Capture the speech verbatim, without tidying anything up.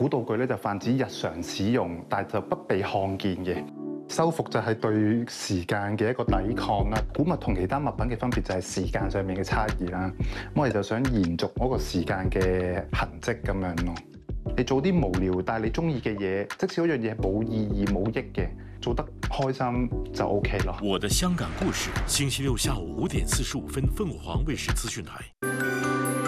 古道具咧就泛指日常使用，但就不被看見嘅。修復就係對時間嘅一個抵抗啦。古物同其他物品嘅分別就係時間上面嘅差異啦。咁我哋就想延續嗰個時間嘅痕跡咁樣咯。你做啲無聊但係你中意嘅嘢，即使嗰樣嘢冇意義冇益嘅，做得開心就 OK 咯。 我的香港故事，星期六下午五點四十五分，鳳凰衛視資訊台。